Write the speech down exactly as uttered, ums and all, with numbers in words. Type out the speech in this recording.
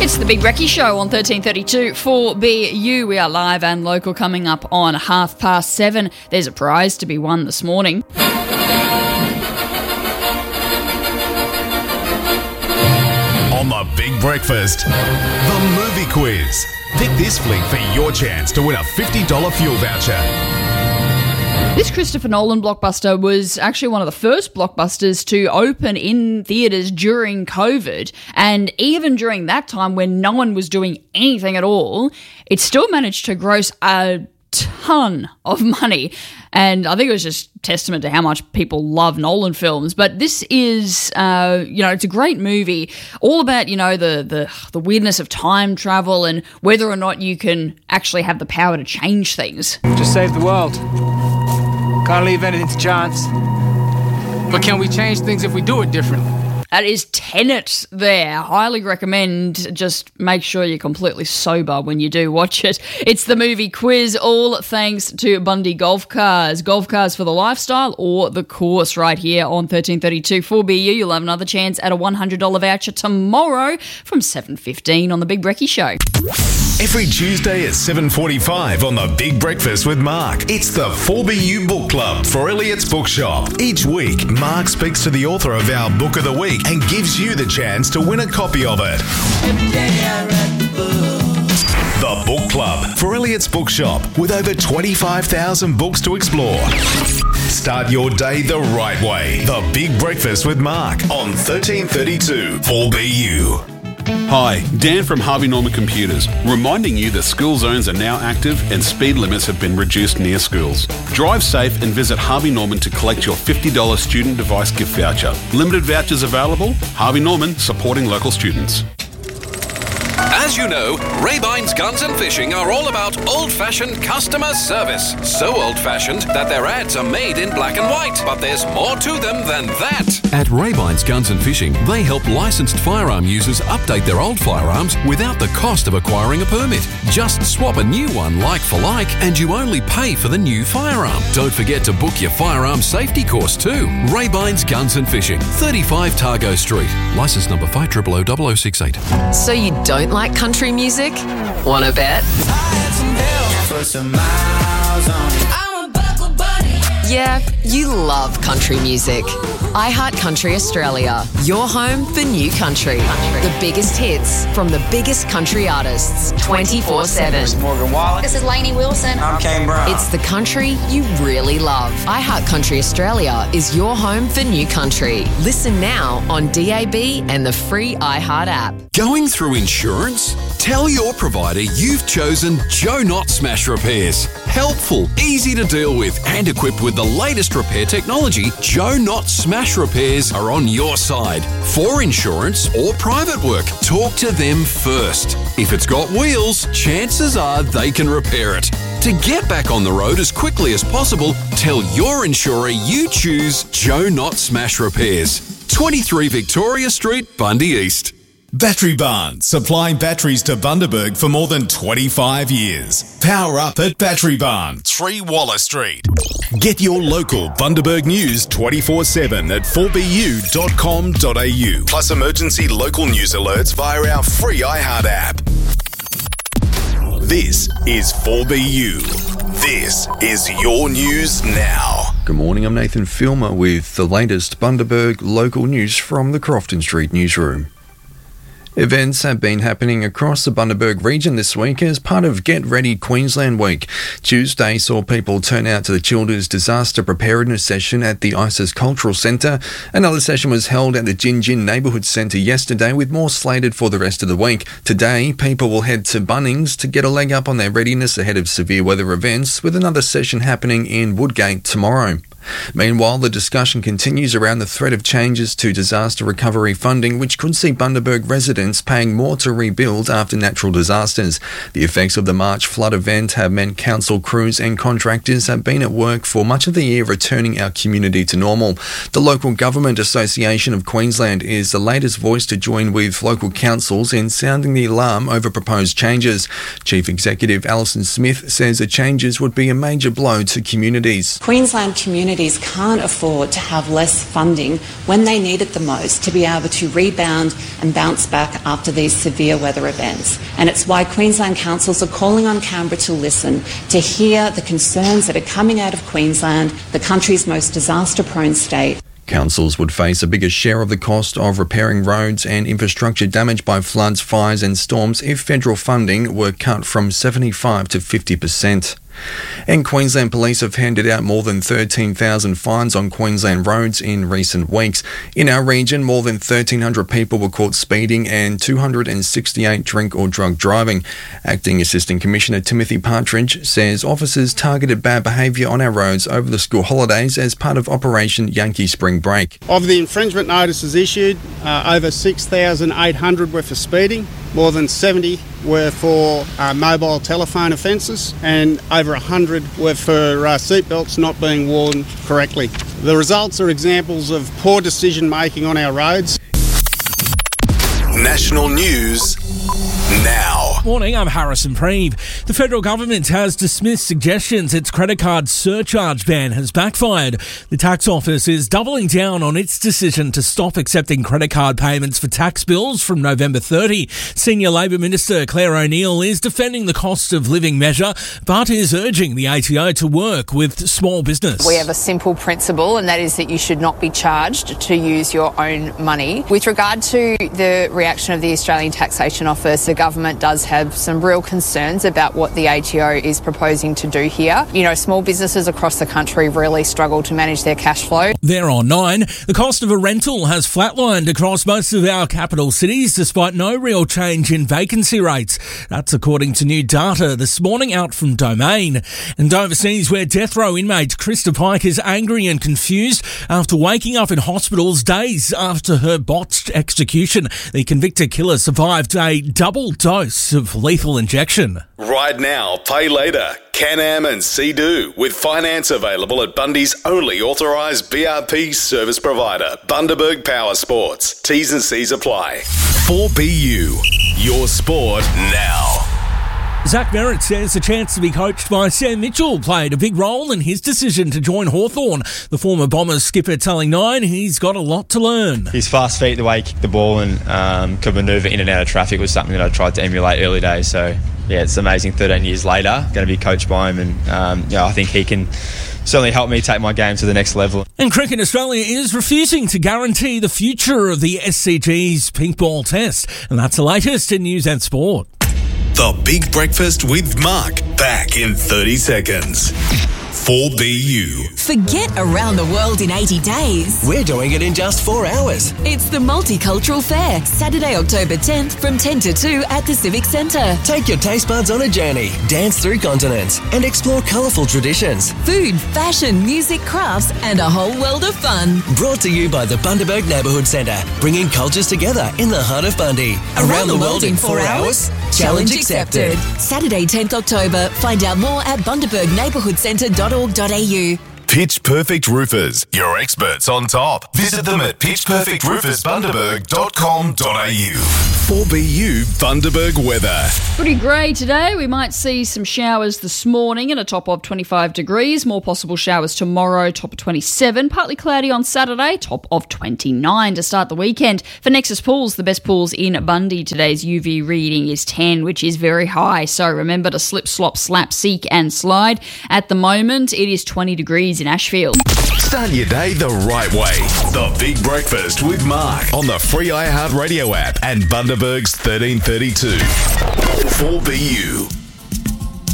This is the Big Recce Show on thirteen thirty-two four B U. We are live and local coming up on half past seven. There's a prize to be won this morning. On the Big Breakfast, the movie quiz. Pick this flick for your chance to win a fifty dollars fuel voucher. This Christopher Nolan blockbuster was actually one of the first blockbusters to open in theatres during COVID, and even during that time when no one was doing anything at all, it still managed to gross a ton of money. And I think it was just testament to how much people love Nolan films. But this is, uh, you know, it's a great movie, all about, you know, the, the the weirdness of time travel and whether or not you can actually have the power to change things. Just save the world. Can't leave anything to chance. But can we change things if we do it differently? That is Tenet there. Highly recommend. Just make sure you're completely sober when you do watch it. It's the movie quiz, all thanks to Bundy Golf Cars. Golf cars for the lifestyle or the course right here on thirteen thirty-two four B U. You'll have another chance at a one hundred dollars voucher tomorrow from seven fifteen on the Big Recce Show. Every Tuesday at seven forty-five on the Big Breakfast with Mark. It's the four B U Book Club for Elliot's Bookshop. Each week, Mark speaks to the author of our Book of the Week and gives you the chance to win a copy of it. Every day I read the book. The Book Club for Elliot's Bookshop with over twenty-five thousand books to explore. Start your day the right way. The Big Breakfast with Mark on thirteen thirty-two four B U. Hi, Dan from Harvey Norman Computers, reminding you that school zones are now active and speed limits have been reduced near schools. Drive safe and visit Harvey Norman to collect your fifty dollars student device gift voucher. Limited vouchers available. Harvey Norman, supporting local students. As you know, Raybine's Guns and Fishing are all about old-fashioned customer service. So old-fashioned that their ads are made in black and white. But there's more to them than that. At Raybine's Guns and Fishing, they help licensed firearm users update their old firearms without the cost of acquiring a permit. Just swap a new one like for like and you only pay for the new firearm. Don't forget to book your firearm safety course too. Raybine's Guns and Fishing, thirty-five Targo Street. Licence number five zero zero zero zero zero six eight. So you don't like country music? Wanna bet? Yeah, you love country music. iHeartCountry Australia, your home for new country. country. The biggest hits from the biggest country artists, twenty-four seven. Morgan Wallen. This is Lainey Wilson. I'm Kane Brown. It's the country you really love. iHeartCountry Australia is your home for new country. Listen now on D A B and the free iHeart app. Going through insurance? Tell your provider you've chosen Joe Knott Smash Repairs. Helpful, easy to deal with, and equipped with the latest repair technology, Joe Knott Smash Repairs are on your side. For insurance or private work, talk to them first. If it's got wheels, chances are they can repair it. To get back on the road as quickly as possible, tell your insurer you choose Joe Knott Smash Repairs. twenty-three Victoria Street, Bundy East. Battery Barn, supplying batteries to Bundaberg for more than twenty-five years. Power up at Battery Barn, three Waller Street. Get your local Bundaberg news twenty-four seven at four b u dot com dot a u. Plus emergency local news alerts via our free iHeart app. This is four B U. This is your news now. Good morning, I'm Nathan Filmer with the latest Bundaberg local news from the Crofton Street newsroom. Events have been happening across the Bundaberg region this week as part of Get Ready Queensland Week. Tuesday saw people turn out to the Childers Disaster Preparedness session at the ISIS Cultural Centre. Another session was held at the Gin Gin Neighbourhood Centre yesterday, with more slated for the rest of the week. Today, people will head to Bunnings to get a leg up on their readiness ahead of severe weather events, with another session happening in Woodgate tomorrow. Meanwhile, the discussion continues around the threat of changes to disaster recovery funding, which could see Bundaberg residents paying more to rebuild after natural disasters. The effects of the March flood event have meant council crews and contractors have been at work for much of the year returning our community to normal. The Local Government Association of Queensland is the latest voice to join with local councils in sounding the alarm over proposed changes. Chief Executive Alison Smith says the changes would be a major blow to communities. Queensland communities communities can't afford to have less funding when they need it the most to be able to rebound and bounce back after these severe weather events. And it's why Queensland councils are calling on Canberra to listen, to hear the concerns that are coming out of Queensland, the country's most disaster-prone state. Councils would face a bigger share of the cost of repairing roads and infrastructure damaged by floods, fires and storms if federal funding were cut from seventy-five to fifty percent. And Queensland Police have handed out more than thirteen thousand fines on Queensland roads in recent weeks. In our region, more than thirteen hundred people were caught speeding and two hundred sixty-eight drink or drug driving. Acting Assistant Commissioner Timothy Partridge says officers targeted bad behaviour on our roads over the school holidays as part of Operation Yankee Spring Break. Of the infringement notices issued, uh, over six thousand eight hundred were for speeding, more than seventy were for uh, mobile telephone offences, and over one hundred were for uh, seatbelts not being worn correctly. The results are examples of poor decision making on our roads. National news now. Morning, I'm Harrison Preeve. The federal government has dismissed suggestions its credit card surcharge ban has backfired. The tax office is doubling down on its decision to stop accepting credit card payments for tax bills from November thirtieth. Senior Labor Minister Claire O'Neill is defending the cost of living measure, but is urging the A T O to work with small business. We have a simple principle, and that is that you should not be charged to use your own money. With regard to the reaction of the Australian Taxation Office, the government does have some real concerns about what the A T O is proposing to do here. You know, small businesses across the country really struggle to manage their cash flow. There on nine, the cost of a rental has flatlined across most of our capital cities despite no real change in vacancy rates. That's according to new data this morning out from Domain. And overseas, where death row inmate Krista Pike is angry and confused after waking up in hospitals days after her botched execution. The convicted killer survived a double dose of lethal injection. Right now, pay later. Can-Am and Sea-Doo with finance available at Bundy's only authorised B R P service provider, Bundaberg Power Sports. T's and C's apply. four B U, your sport now. Zach Merritt says the chance to be coached by Sam Mitchell played a big role in his decision to join Hawthorn. The former Bombers skipper telling Nine he's got a lot to learn. His fast feet, the way he kicked the ball and um, could manoeuvre in and out of traffic was something that I tried to emulate early days. So, yeah, it's amazing thirteen years later, going to be coached by him, and um, yeah, I think he can certainly help me take my game to the next level. And Cricket Australia is refusing to guarantee the future of the S C G's pink ball test. And that's the latest in News and Sport. The Big Breakfast with Mark, back in thirty seconds. four B U. Forget around the world in eighty days. We're doing it in just four hours. It's the Multicultural Fair, Saturday, October tenth from ten to two at the Civic Centre. Take your taste buds on a journey, dance through continents and explore colourful traditions. Food, fashion, music, crafts and a whole world of fun. Brought to you by the Bundaberg Neighbourhood Centre, bringing cultures together in the heart of Bundy. Around, around the, the world, world in four hours? Challenge accepted. Saturday, tenth October. Find out more at bundaberg neighbourhood centre dot org dot a u. Pitch Perfect Roofers, your experts on top. Visit them at pitch perfect roofers bundaberg dot com dot a u. four B U Bundaberg weather. Pretty grey today. We might see some showers this morning and a top of twenty-five degrees. More possible showers tomorrow, top of twenty-seven. Partly cloudy on Saturday, top of twenty-nine to start the weekend. For Nexus Pools, the best pools in Bundy, today's U V reading is ten, which is very high. So remember to slip, slop, slap, seek and slide. At the moment, it is twenty degrees in Ashfield. Start your day the right way. The Big Breakfast with Mark on the free iHeartRadio app and Bundaberg's thirteen thirty-two. four B U.